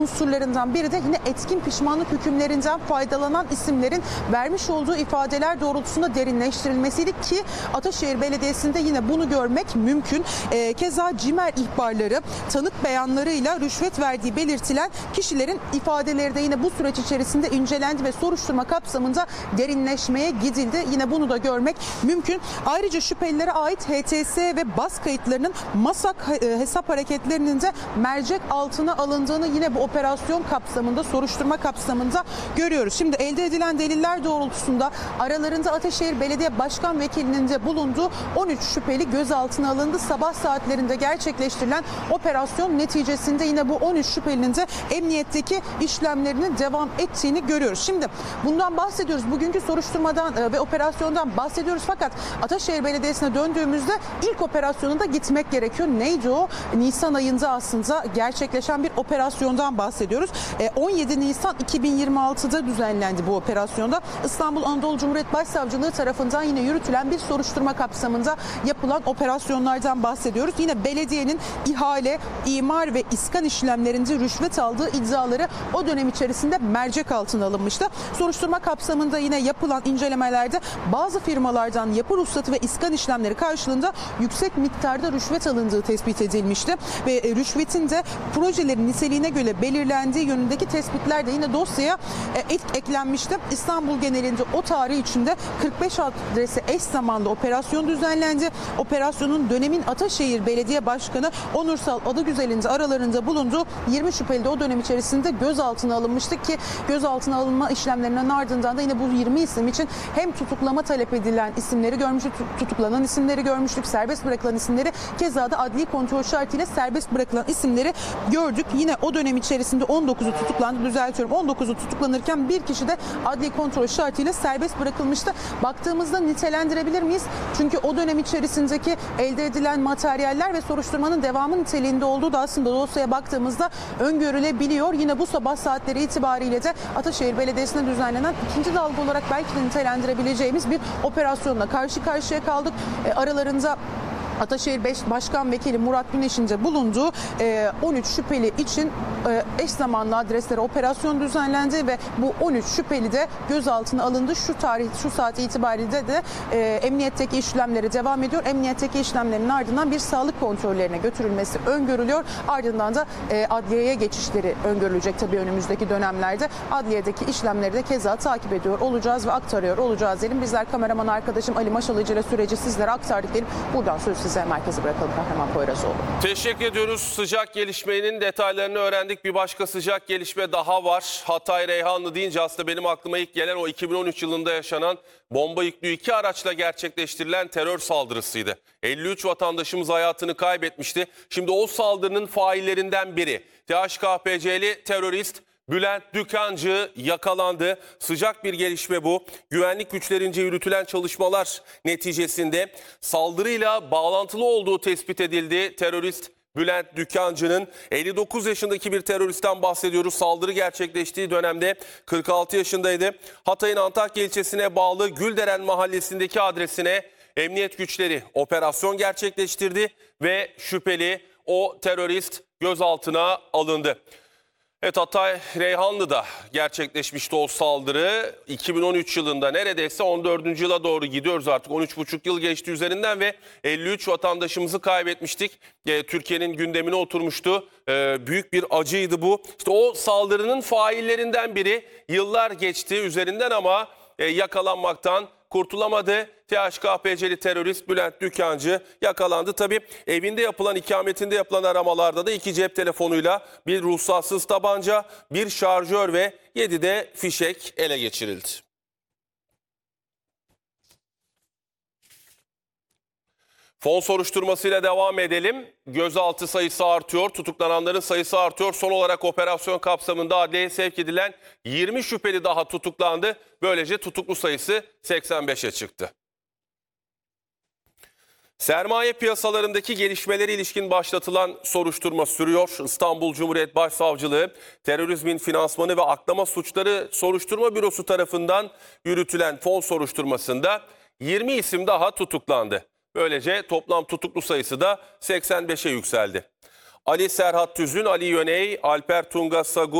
unsurlarından biri de yine etkin pişmanlık hükümlerinden faydalanan isimlerin vermiş olduğu ifadeler doğrultusunda derinleştirilmesiydi ki Ataşehir Belediyesi'nde yine bunu görmek mümkün. Keza CİMER ihbarları, tanık beyanlarıyla rüşvet verdiği belirtilen kişilerin ifadeleri de yine bu süreç içerisinde incelendi ve soruşturma kapsamında derinleşmeye gidildi. Yine bunu da görmek mümkün. Ayrıca şüphelilere ait HTS ve bas kayıtlarının MASAK hesap hareketlerinin de mercek altına alındığını yine bu operasyon kapsamında, soruşturma kapsamında görüyoruz. Şimdi elde edilen deliller doğrultusunda aralarında Ataşehir Belediye Başkan Vekilinin de bulunduğu 13 şüpheli gözaltına alındı. Sabah saatlerinde gerçekleştirilen operasyon neticesinde yine bu 13 şüphelinin de emniyetteki işlemlerinin devam ettiğini görüyoruz. Şimdi bundan bahsediyoruz. Bugünkü soruşturmadan ve operasyondan bahsediyoruz fakat Ataşehir Belediyesi'ne döndüğümüzde ilk operasyonunda gitmek gerekiyor. Neydi o? Nisan ayında aslında gerçekleşen bir operasyondan bahsediyoruz. 17 Nisan 2026'da düzenlendi bu operasyonda. İstanbul Anadolu Cumhuriyet Başsavcılığı tarafından yine yürütülen bir soruşturma kapsamında yapılan operasyonlardan bahsediyoruz. Yine belediyenin ihale, imar ve iskan işlemlerinde rüşvet aldığı iddiaları o dönem içerisinde mercek altına alınmıştı. Soruşturma kapsamında yine yapılan incelemelerde bazı firmalardan yapı ruhsatı ve iskan işlemleri karşılığında yüksek miktarda rüşvet alındığı tespit edilmişti. Ve rüşvetin de projelerin niteliğine göre belirlendiği yönündeki tespitler de yine dosyaya eklenmişti. İstanbul genelinde o tarih içinde 45 adrese eş zamanlı operasyon düzenlendi. Operasyonun dönemin Ataşehir Belediye Başkanı Onursal Adıgüzel'in de aralarında bulunduğu 20 şüpheli de o dönem içerisinde gözaltına alınmıştı ki gözaltına alınma işlemlerinin ardından da yine bu 20 isim için hem tutuklama talep edilen isimleri görmüştük, tutuklanan isimleri görmüştük, serbest bırakılan isimleri, keza da adli kontrol şartıyla serbest bırakılan isimleri gördük. Yine o dönem içerisinde 19'u tutuklandı, düzeltiyorum, 19'u tutuklanırken bir kişi de adli kontrol şartıyla serbest bırakılmıştı. Baktığımızda nitelendirebilir miyiz? Çünkü o dönem içerisindeki elde edilen materyaller ve soruşturmanın devamı niteliğinde olduğu da aslında dosyaya baktığımızda öngörülebiliyor. Yine bu sabah saatleri itibariyle de Ataşehir Belediyesi'ne düzenlenen ikinci dalga olarak belki de nitelendirebileceğimiz bir operasyonla karşı karşıya kaldık. Aralarında Ataşehir Başkan Vekili Murat Güneş'in de bulunduğu 13 şüpheli için eş zamanlı adreslere operasyon düzenlendi ve bu 13 şüpheli de gözaltına alındı. Şu saat itibariyle de emniyetteki işlemleri devam ediyor. Emniyetteki işlemlerin ardından bir sağlık kontrollerine götürülmesi öngörülüyor. Ardından da adliyeye geçişleri öngörülecek tabii önümüzdeki dönemlerde. Adliyedeki işlemleri de keza takip ediyor olacağız ve aktarıyor olacağız diyelim. Bizler kameraman arkadaşım Ali Maşalıcı ile süreci sizlere aktardık diyelim. Buradan söz size merkeze bırakalım Kahraman Poyrazoğlu. Teşekkür ediyoruz. Sıcak gelişmenin detaylarını öğrendik. Bir başka sıcak gelişme daha var. Hatay Reyhanlı deyince aslında benim aklıma ilk gelen o 2013 yılında yaşanan bomba yüklü 2 araçla gerçekleştirilen terör saldırısıydı. 53 vatandaşımız hayatını kaybetmişti. Şimdi o saldırının faillerinden biri THKPC'li terörist Bülent Dükancı yakalandı. Sıcak bir gelişme bu. Güvenlik güçlerince yürütülen çalışmalar neticesinde saldırıyla bağlantılı olduğu tespit edildi. Terörist Bülent Dükancı'nın 59 yaşındaki bir teröristten bahsediyoruz. Saldırı gerçekleştiği dönemde 46 yaşındaydı. Hatay'ın Antakya ilçesine bağlı Gülderen mahallesindeki adresine emniyet güçleri operasyon gerçekleştirdi ve şüpheli o terörist gözaltına alındı. Evet, Hatay Reyhanlı'da gerçekleşmişti o saldırı. 2013 yılında, neredeyse 14. yıla doğru gidiyoruz artık. 13,5 yıl geçti üzerinden ve 53 vatandaşımızı kaybetmiştik. Türkiye'nin gündemine oturmuştu. Büyük bir acıydı bu. İşte o saldırının faillerinden biri yıllar geçti üzerinden ama yakalanmaktan kurtulamadı. THKPC'li terörist Bülent Dükancı yakalandı. Tabii evinde yapılan, ikametinde yapılan aramalarda da 2 cep telefonuyla bir ruhsatsız tabanca, bir şarjör ve 7 de fişek ele geçirildi. Fon soruşturmasıyla devam edelim. Gözaltı sayısı artıyor, tutuklananların sayısı artıyor. Son olarak operasyon kapsamında adliyeye sevk edilen 20 şüpheli daha tutuklandı. Böylece tutuklu sayısı 85'e çıktı. Sermaye piyasalarındaki gelişmelere ilişkin başlatılan soruşturma sürüyor. İstanbul Cumhuriyet Başsavcılığı Terörizmin Finansmanı ve Aklama Suçları Soruşturma Bürosu tarafından yürütülen fon soruşturmasında 20 isim daha tutuklandı. Böylece toplam tutuklu sayısı da 85'e yükseldi. Ali Serhat Tüzün, Ali Yöney, Alper Tunga Sagu,